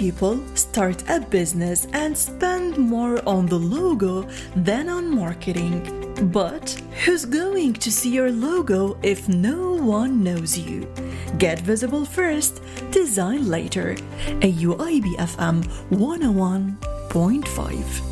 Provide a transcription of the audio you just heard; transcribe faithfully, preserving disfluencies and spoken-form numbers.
people start a business and spend more on the logo than on marketing. But who's going to see your logo if no one knows you? Get visible first, design later. A U I B F M one oh one point five.